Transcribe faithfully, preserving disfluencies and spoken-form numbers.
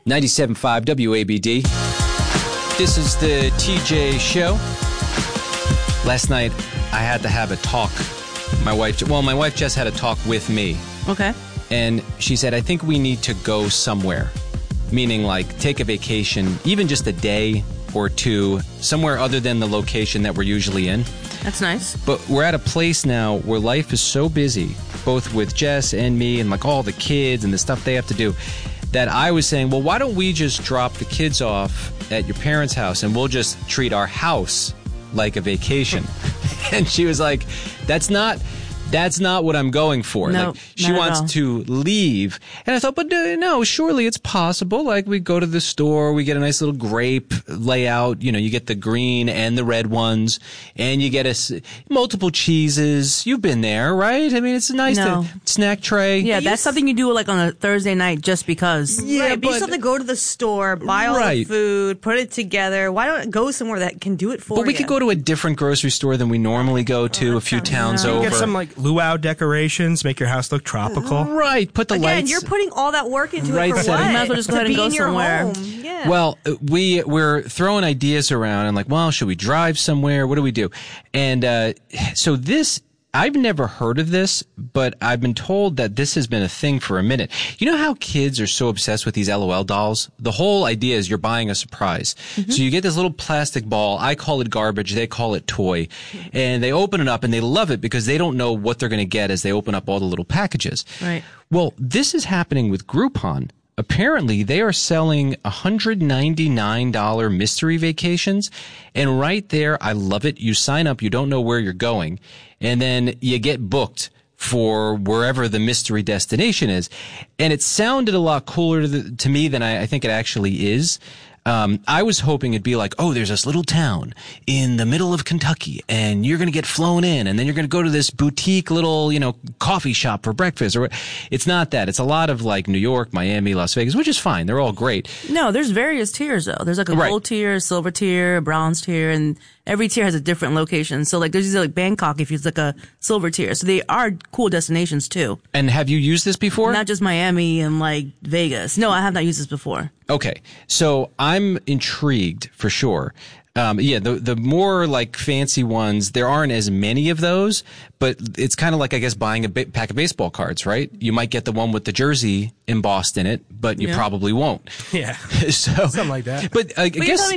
ninety-seven point five W A B D. This is the T J Show. Last night, I had to have a talk. My wife, well, my wife just had a talk with me. Okay. And she said, I think we need to go somewhere. Meaning, like, take a vacation, even just a day or two, somewhere other than the location that we're usually in. That's nice. But we're at a place now where life is so busy, both with Jess and me and, like, all the kids and the stuff they have to do, that I was saying, well, why don't we just drop the kids off at your parents' house and we'll just treat our house like a vacation. And she was like, that's not... That's not what I'm going for. No, like, she not wants at all. to leave. And I thought, but uh, no, surely it's possible. Like, we go to the store, we get a nice little grape layout. You know, you get the green and the red ones, and you get a s- multiple cheeses. You've been there, right? I mean, it's a nice No. to, snack tray. Yeah, You that's s- something you do like on a Thursday night just because. Yeah, right, but, you but- still have to go to the store, buy all Right. the food, put it together. Why don't go somewhere that can do it for you? But we could go to a different grocery store than we normally go to, that a few sounds towns nice. over. Get some like luau decorations, make your house look tropical. Right, put the Again, lights. you're putting all that work into Right it for setting. what? You might as well just go To ahead and be go in your somewhere. home. Yeah. Well, uh, we we're throwing ideas around and like, well, should we drive somewhere? What do we do? And uh, so this, I've never heard of this, but I've been told that this has been a thing for a minute. You know how kids are so obsessed with these L O L dolls? The whole idea is you're buying a surprise. Mm-hmm. So you get this little plastic ball. I call it garbage. They call it toy. And they open it up and they love it because they don't know what they're going to get as they open up all the little packages. Right. Well, this is happening with Groupon. Apparently, they are selling one hundred ninety-nine dollars mystery vacations. And right there, I love it. You sign up, you don't know where you're going, and then you get booked for wherever the mystery destination is. And it sounded a lot cooler to, the, to me than I, I think it actually is. Um, I was hoping it'd be like, oh, there's this little town in the middle of Kentucky and you're going to get flown in and then you're going to go to this boutique little, you know, coffee shop for breakfast or what. It's not that. It's a lot of like New York, Miami, Las Vegas, which is fine. They're all great. No, there's various tiers though. There's like a Right. gold tier, a silver tier, a bronze tier, and every tier has a different location. So like there's usually like Bangkok if it's like a silver tier. So they are cool destinations too. And have you used this before? Not just Miami and like Vegas. No, I have not used this before. Okay. So I'm intrigued for sure. Um, yeah, the, the more like fancy ones, there aren't as many of those, but it's kind of like, I guess, buying a ba- pack of baseball cards, right? You might get the one with the jersey embossed in it, but you Yeah. probably won't. Yeah. So Something like that. But I, I But you're guess. telling me